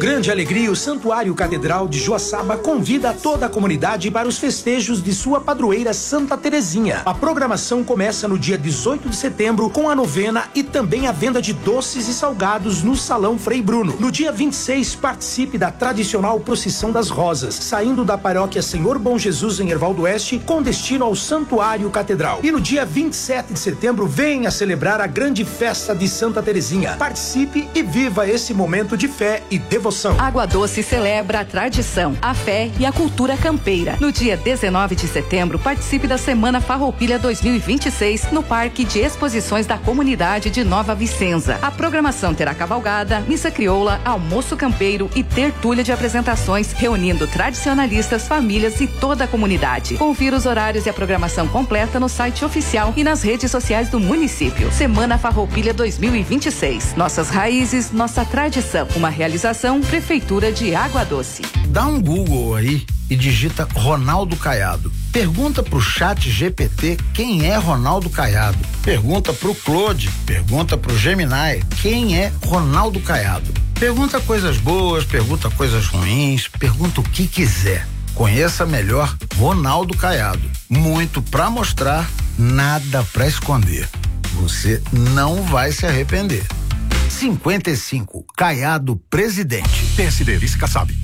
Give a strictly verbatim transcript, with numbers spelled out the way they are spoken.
grande alegria, o Santuário Catedral de Joaçaba convida toda a comunidade para os festejos de sua padroeira Santa Terezinha. A programação começa no dia dezoito de setembro com a novena e também a venda de doces e salgados no Salão Frei Bruno. No dia vinte e seis, participe da tradicional Procissão das Rosas, saindo da paróquia Senhor Bom Jesus em Herval do Oeste, com destino ao Santuário Catedral. E no dia vinte e sete de setembro, venha celebrar a grande festa de Santa Terezinha. Participe e viva esse momento de fé e devoção. Água Doce celebra a tradição, a fé e a cultura campeira. No dia dezenove de setembro, participe da Semana Farroupilha dois mil e vinte e seis no Parque de Exposições da Comunidade de Nova Vicenza. A programação terá cavalgada, missa crioula, almoço campeiro e tertúlia de apresentações, reunindo tradicionalistas, famílias e toda a comunidade. Confira os horários e a programação completa no site oficial e nas redes sociais do município. Semana Farroupilha dois mil e vinte e seis. Nossas raízes, nossa tradição. Uma realização Prefeitura de Água Doce. Dá um Google aí e digita Ronaldo Caiado. Pergunta pro chat G P T quem é Ronaldo Caiado. Pergunta pro Claude, pergunta pro Gemini quem é Ronaldo Caiado. Pergunta coisas boas, pergunta coisas ruins, pergunta o que quiser. Conheça melhor Ronaldo Caiado. Muito pra mostrar, nada pra esconder. Você não vai se arrepender. cinquenta e cinco, Caiado Presidente. P S D, vice Kassab.